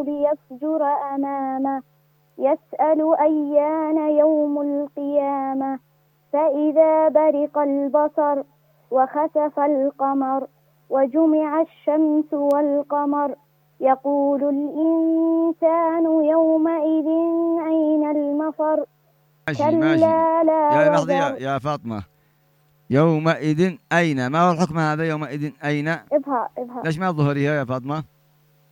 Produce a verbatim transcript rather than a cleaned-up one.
ليفجر أمامه يسأل أيان يوم القيامة فإذا برق البصر وخسف القمر وجمع الشمس والقمر يقول الإنسان يومئذ أين المفر ماشي ماشي لا يا لحظة يا, وزر. يا فاطمة، يومئذ أين، ما هو الحكم هذا يومئذ أين؟ إبهاء إبهاء ليش ما ظهريها يا فاطمة؟